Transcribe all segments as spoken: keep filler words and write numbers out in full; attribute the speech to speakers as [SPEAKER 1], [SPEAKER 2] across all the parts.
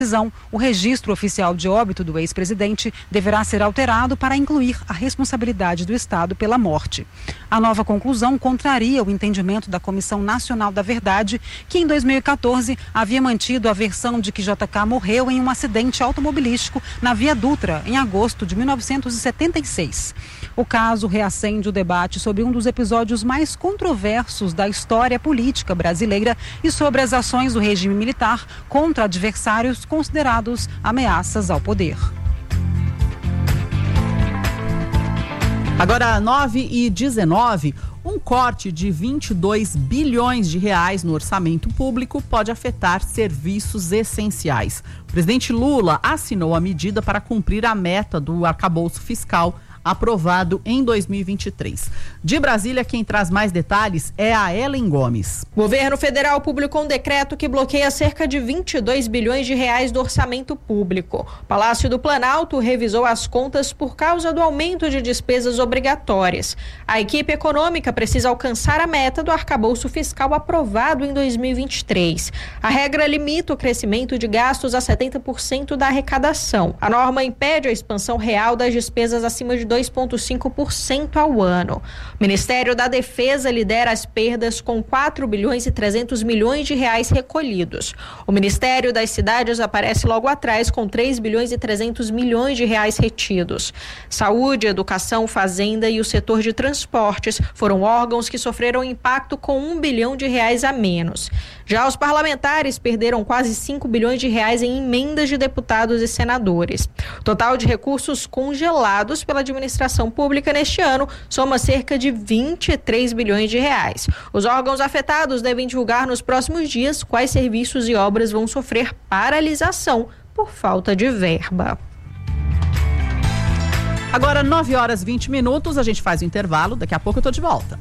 [SPEAKER 1] O registro oficial de óbito do ex-presidente deverá ser alterado para incluir a responsabilidade do Estado pela morte. A nova conclusão contraria o entendimento da Comissão Nacional da Verdade, que em dois mil e quatorze havia mantido a versão de que J K morreu em um acidente automobilístico na Via Dutra, em agosto de mil novecentos e setenta e seis. O caso reacende o debate sobre um dos episódios mais controversos da história política brasileira e sobre as ações do regime militar contra adversários considerados ameaças ao poder.
[SPEAKER 2] Agora, nove e dezenove, um corte de vinte e dois bilhões de reais no orçamento público pode afetar serviços essenciais. O presidente Lula assinou a medida para cumprir a meta do arcabouço fiscal aprovado em dois mil e vinte e três. De Brasília, quem traz mais detalhes é a Ellen Gomes.
[SPEAKER 3] O governo federal publicou um decreto que bloqueia cerca de vinte e dois bilhões de reais do orçamento público. O Palácio do Planalto revisou as contas por causa do aumento de despesas obrigatórias. A equipe econômica precisa alcançar a meta do arcabouço fiscal aprovado em dois mil e vinte e três. A regra limita o crescimento de gastos a setenta por cento da arrecadação. A norma impede a expansão real das despesas acima de dois vírgula cinco por cento ao ano. O Ministério da Defesa lidera as perdas com quatro bilhões e trezentos milhões de reais recolhidos. O Ministério das Cidades aparece logo atrás com três bilhões e trezentos milhões de reais retidos. Saúde, educação, fazenda e o setor de transportes foram órgãos que sofreram impacto com um bilhão de reais a menos. Já os parlamentares perderam quase cinco bilhões de reais em emendas de deputados e senadores. O total de recursos congelados pela administração pública neste ano soma cerca de vinte e três bilhões de reais. Os órgãos afetados devem divulgar nos próximos dias quais serviços e obras vão sofrer paralisação por falta de verba.
[SPEAKER 2] Agora, nove horas e vinte minutos, a gente faz o intervalo, daqui a pouco eu tô de volta.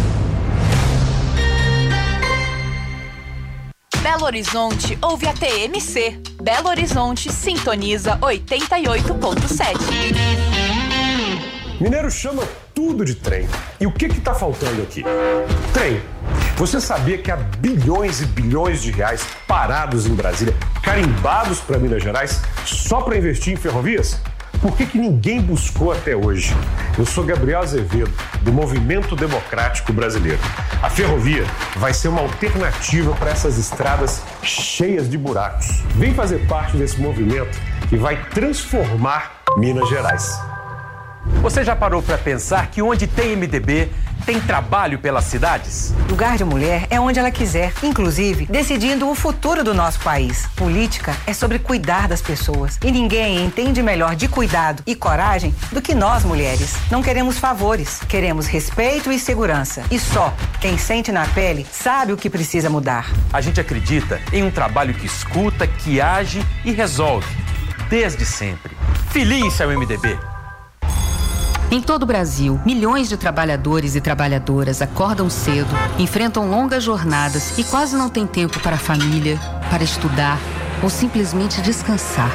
[SPEAKER 4] Belo Horizonte ouve a T M C. Belo Horizonte sintoniza oitenta e oito ponto sete.
[SPEAKER 5] Mineiro chama tudo de trem. E o que que tá faltando aqui? Trem. Você sabia que há bilhões e bilhões de reais parados em Brasília, carimbados para Minas Gerais, só para investir em ferrovias? Por que que ninguém buscou até hoje? Eu sou Gabriel Azevedo, do Movimento Democrático Brasileiro. A ferrovia vai ser uma alternativa para essas estradas cheias de buracos. Vem fazer parte desse movimento que vai transformar Minas Gerais.
[SPEAKER 6] Você já parou para pensar que onde tem M D B, tem trabalho pelas cidades?
[SPEAKER 7] Lugar de mulher é onde ela quiser, inclusive decidindo o futuro do nosso país. Política é sobre cuidar das pessoas. E ninguém entende melhor de cuidado e coragem do que nós, mulheres. Não queremos favores, queremos respeito e segurança. E só quem sente na pele sabe o que precisa mudar.
[SPEAKER 6] A gente acredita em um trabalho que escuta, que age e resolve. Desde sempre. Filie-se ao M D B.
[SPEAKER 8] Em todo o Brasil, milhões de trabalhadores e trabalhadoras acordam cedo, enfrentam longas jornadas e quase não têm tempo para a família, para estudar ou simplesmente descansar.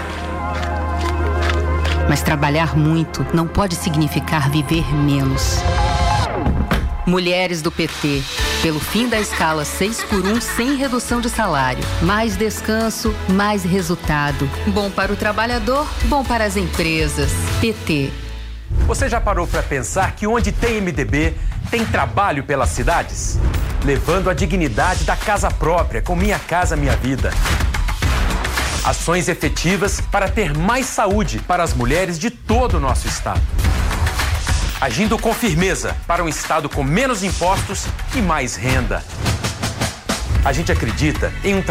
[SPEAKER 8] Mas trabalhar muito não pode significar viver menos. Mulheres do P T, pelo fim da escala seis por um sem redução de salário. Mais descanso, mais resultado. Bom para o trabalhador, bom para as empresas. P T.
[SPEAKER 6] Você já parou para pensar que onde tem M D B, tem trabalho pelas cidades? Levando a dignidade da casa própria, com Minha Casa Minha Vida. Ações efetivas para ter mais saúde para as mulheres de todo o nosso estado. Agindo com firmeza para um estado com menos impostos e mais renda. A gente acredita em um